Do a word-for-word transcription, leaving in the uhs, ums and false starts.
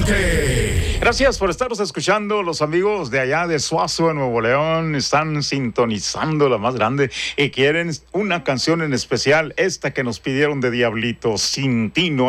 Norte. Gracias por estarnos escuchando. Los amigos de allá de Suazo, en Nuevo León, están sintonizando la más grande y quieren una canción en especial, esta que nos pidieron de Diablito, Sin Ti No